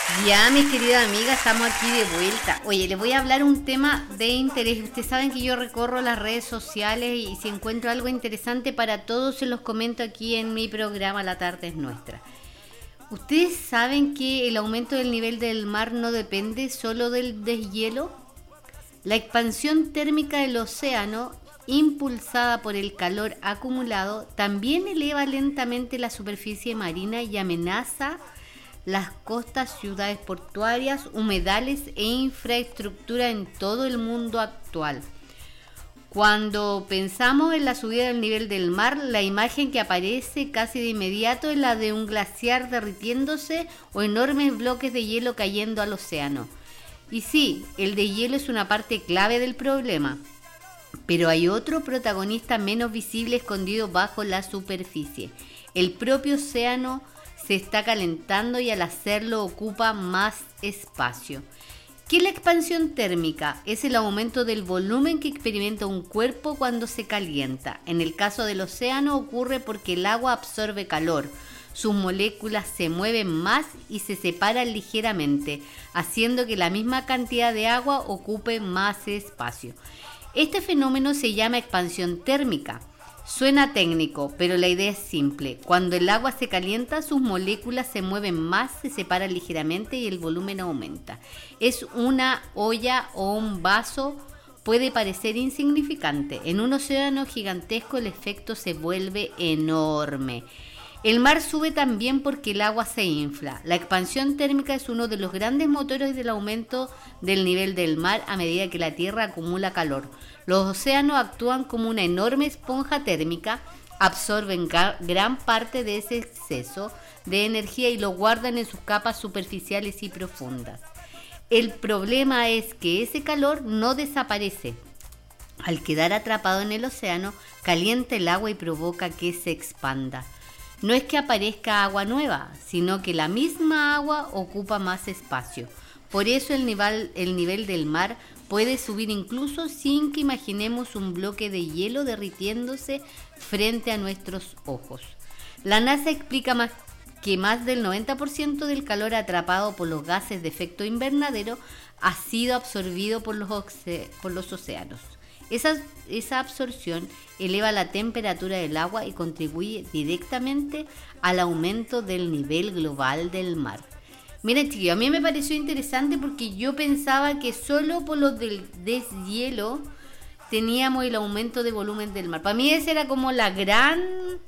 Ya, mis queridas amigas, estamos aquí de vuelta. Oye, les voy a hablar un tema de interés. Ustedes saben que yo recorro las redes sociales y si encuentro algo interesante para todos, se los comento aquí en mi programa La Tarde es Nuestra. ¿Ustedes saben que el aumento del nivel del mar no depende solo del deshielo? La expansión térmica del océano, impulsada por el calor acumulado, también eleva lentamente la superficie marina y amenaza las costas, ciudades portuarias, humedales e infraestructura en todo el mundo actual. Cuando pensamos en la subida del nivel del mar, la imagen que aparece casi de inmediato es la de un glaciar derritiéndose o enormes bloques de hielo cayendo al océano. Y sí, el deshielo es una parte clave del problema, pero hay otro protagonista menos visible escondido bajo la superficie. El propio océano se está calentando y al hacerlo ocupa más espacio. ¿Qué es la expansión térmica? Es el aumento del volumen que experimenta un cuerpo cuando se calienta. En el caso del océano ocurre porque el agua absorbe calor. Sus moléculas se mueven más y se separan ligeramente, haciendo que la misma cantidad de agua ocupe más espacio. Este fenómeno se llama expansión térmica. Suena técnico, pero la idea es simple. Cuando el agua se calienta, sus moléculas se mueven más, se separan ligeramente y el volumen aumenta. Es una olla o un vaso, puede parecer insignificante. En un océano gigantesco el efecto se vuelve enorme. El mar sube también porque el agua se infla. La expansión térmica es uno de los grandes motores del aumento del nivel del mar a medida que la Tierra acumula calor. Los océanos actúan como una enorme esponja térmica, absorben gran parte de ese exceso de energía y lo guardan en sus capas superficiales y profundas. El problema es que ese calor no desaparece. Al quedar atrapado en el océano, calienta el agua y provoca que se expanda. No es que aparezca agua nueva, sino que la misma agua ocupa más espacio. Por eso el nivel del mar puede subir incluso sin que imaginemos un bloque de hielo derritiéndose frente a nuestros ojos. La NASA explica que más del 90% del calor atrapado por los gases de efecto invernadero ha sido absorbido por los océanos. Esa absorción eleva la temperatura del agua y contribuye directamente al aumento del nivel global del mar. Miren, chiquillos, a mí me pareció interesante porque yo pensaba que solo por los del deshielo teníamos el aumento de volumen del mar. Para mí esa era como la gran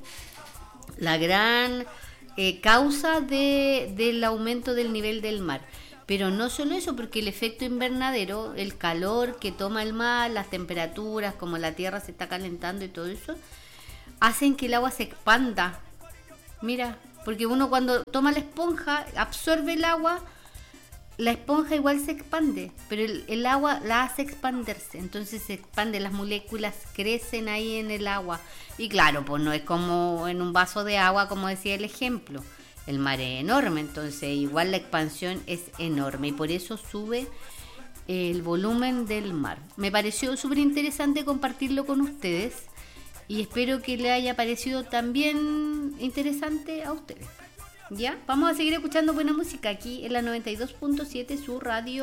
causa del aumento del nivel del mar. Pero no solo eso, porque el efecto invernadero, el calor que toma el mar, las temperaturas, como la tierra se está calentando y todo eso, hacen que el agua se expanda. Mira, porque uno cuando toma la esponja, absorbe el agua, la esponja igual se expande, pero el agua la hace expandirse, entonces se expande, las moléculas crecen ahí en el agua. Y claro, pues no es como en un vaso de agua, como decía el ejemplo. El mar es enorme, entonces igual la expansión es enorme y por eso sube el volumen del mar. Me pareció súper interesante compartirlo con ustedes y espero que le haya parecido también interesante a ustedes. ¿Ya? Vamos a seguir escuchando buena música aquí en la 92.7, su radio.